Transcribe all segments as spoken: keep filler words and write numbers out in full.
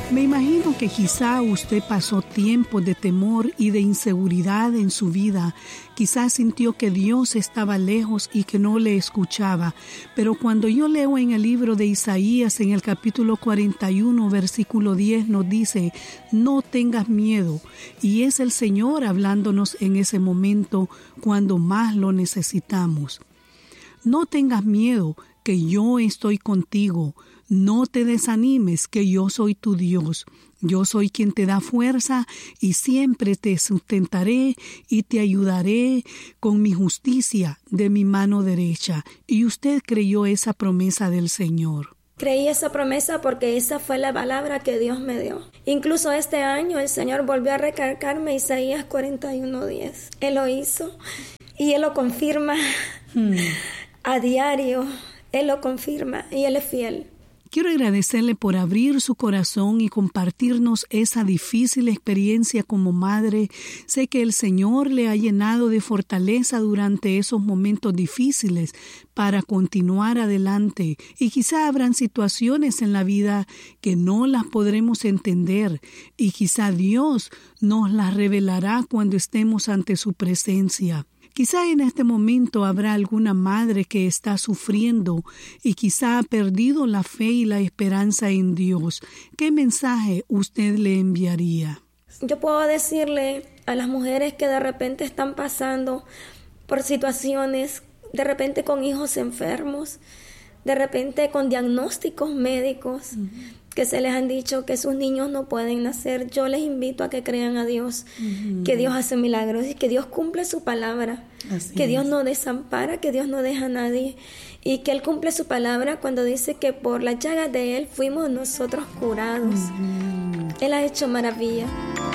Me imagino que quizá usted pasó tiempos de temor y de inseguridad en su vida. Quizá sintió que Dios estaba lejos y que no le escuchaba. Pero cuando yo leo en el libro de Isaías, en el capítulo cuarenta y uno, versículo diez, nos dice: no tengas miedo. Y es el Señor hablándonos en ese momento cuando más lo necesitamos. No tengas miedo, que yo estoy contigo. No te desanimes, que yo soy tu Dios. Yo soy quien te da fuerza y siempre te sustentaré y te ayudaré con mi justicia de mi mano derecha. Y usted creyó esa promesa del Señor. Creí esa promesa porque esa fue la palabra que Dios me dio. Incluso este año el Señor volvió a recalcarme Isaías cuarenta y uno diez. Él lo hizo y Él lo confirma hmm. a diario. Él lo confirma y Él es fiel. Quiero agradecerle por abrir su corazón y compartirnos esa difícil experiencia como madre. Sé que el Señor le ha llenado de fortaleza durante esos momentos difíciles para continuar adelante. Y quizá habrán situaciones en la vida que no las podremos entender y quizá Dios nos las revelará cuando estemos ante su presencia. Quizá en este momento habrá alguna madre que está sufriendo y quizá ha perdido la fe y la esperanza en Dios. ¿Qué mensaje usted le enviaría? Yo puedo decirle a las mujeres que de repente están pasando por situaciones, de repente con hijos enfermos, de repente con diagnósticos médicos, uh-huh. que se les han dicho que sus niños no pueden nacer. Yo les invito a que crean a Dios, uh-huh. que Dios hace milagros y que Dios cumple su palabra, Así que es. Dios no desampara, que Dios no deja a nadie y que Él cumple su palabra cuando dice que por las llagas de Él fuimos nosotros curados. Uh-huh. Él ha hecho maravilla.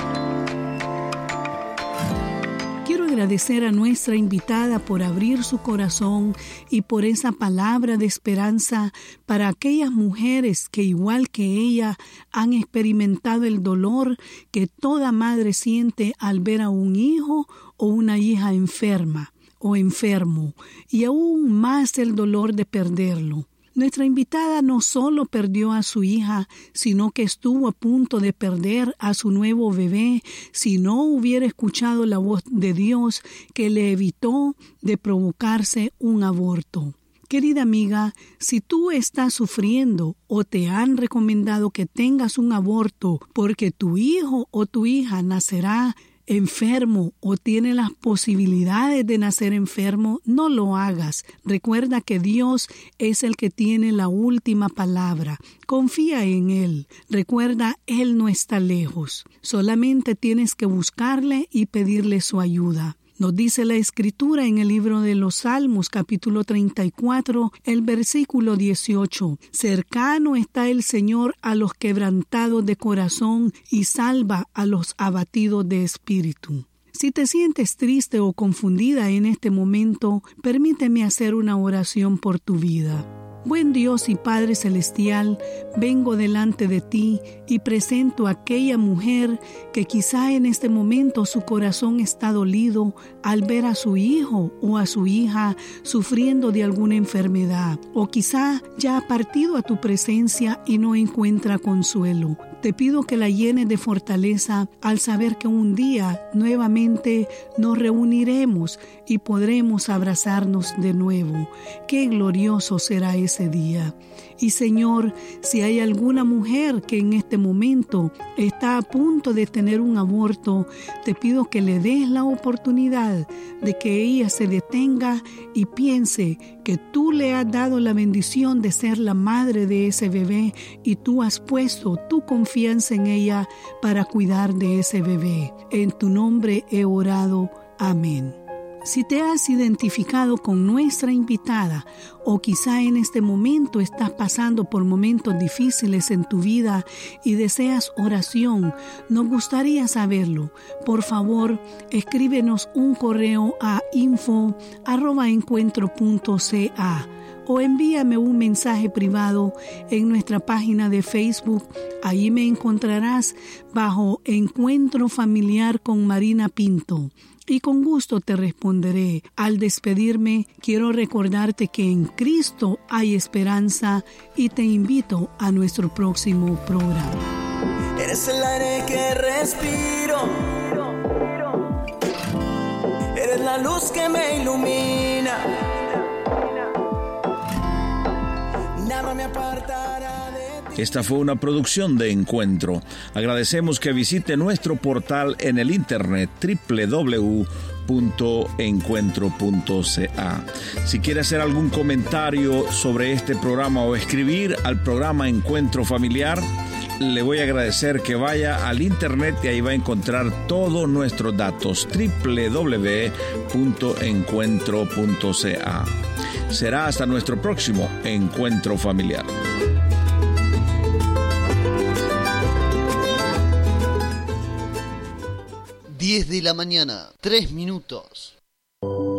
Quiero agradecer a nuestra invitada por abrir su corazón y por esa palabra de esperanza para aquellas mujeres que, igual que ella, han experimentado el dolor que toda madre siente al ver a un hijo o una hija enferma o enfermo, y aún más el dolor de perderlo. Nuestra invitada no solo perdió a su hija, sino que estuvo a punto de perder a su nuevo bebé si no hubiera escuchado la voz de Dios que le evitó de provocarse un aborto. Querida amiga, si tú estás sufriendo o te han recomendado que tengas un aborto porque tu hijo o tu hija nacerá enfermo o tiene las posibilidades de nacer enfermo, no lo hagas. Recuerda que Dios es el que tiene la última palabra. Confía en Él. Recuerda, Él no está lejos. Solamente tienes que buscarle y pedirle su ayuda. Nos dice la Escritura en el libro de los Salmos, capítulo treinta y cuatro, el versículo dieciocho. Cercano está el Señor a los quebrantados de corazón y salva a los abatidos de espíritu. Si te sientes triste o confundida en este momento, permíteme hacer una oración por tu vida. Buen Dios y Padre Celestial, vengo delante de ti y presento a aquella mujer que quizá en este momento su corazón está dolido al ver a su hijo o a su hija sufriendo de alguna enfermedad, o quizá ya ha partido a tu presencia y no encuentra consuelo. Te pido que la llenes de fortaleza al saber que un día nuevamente nos reuniremos y podremos abrazarnos de nuevo. Qué glorioso será ese día. Y Señor, si hay alguna mujer que en este momento está a punto de tener un aborto, te pido que le des la oportunidad de que ella se detenga y piense que tú le has dado la bendición de ser la madre de ese bebé y tú has puesto tu confianza en ella para cuidar de ese bebé. En tu nombre he orado. Amén. Si te has identificado con nuestra invitada o quizá en este momento estás pasando por momentos difíciles en tu vida y deseas oración, nos gustaría saberlo. Por favor, escríbenos un correo a info arroba encuentro punto ca o envíame un mensaje privado en nuestra página de Facebook. Allí me encontrarás bajo Encuentro Familiar con Marina Pinto. Y con gusto te responderé. Al despedirme, quiero recordarte que en Cristo hay esperanza y te invito a nuestro próximo programa. Eres el aire que respiro, eres la luz que me ilumina. Nada me apartará de ti. Esta fue una producción de Encuentro. Agradecemos que visite nuestro portal en el internet doble u doble u doble u punto encuentro punto c a. Si quiere hacer algún comentario sobre este programa o escribir al programa Encuentro Familiar, le voy a agradecer que vaya al internet y ahí va a encontrar todos nuestros datos, doble u doble u doble u punto encuentro punto c a. Será hasta nuestro próximo Encuentro Familiar. diez de la mañana, tres minutos.